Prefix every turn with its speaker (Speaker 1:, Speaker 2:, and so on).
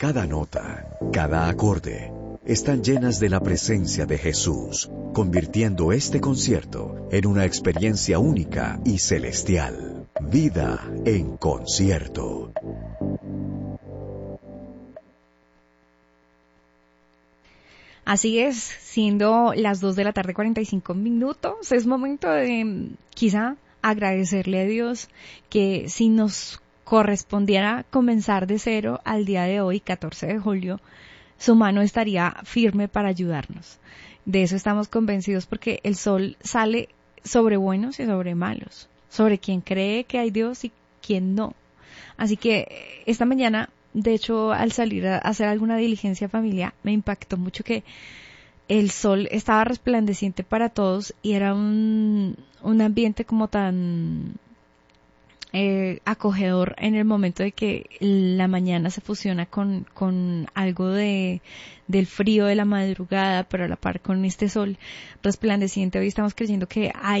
Speaker 1: cada nota, cada acorde, están llenas de la presencia de Jesús, convirtiendo este concierto en una experiencia única y celestial. Vida en concierto.
Speaker 2: Así es, siendo las 2 de la tarde 45 minutos, es momento de quizá agradecerle a Dios que si nos correspondiera comenzar de cero al día de hoy, 14 de julio, su mano estaría firme para ayudarnos. De eso estamos convencidos porque el sol sale sobre buenos y sobre malos, sobre quien cree que hay Dios y quien no. Así que esta mañana, de hecho, al salir a hacer alguna diligencia familiar, me impactó mucho que el sol estaba resplandeciente para todos y era un ambiente como tan acogedor en el momento de que la mañana se fusiona con algo del frío de la madrugada, pero a la par con este sol resplandeciente. Hoy estamos creyendo que hay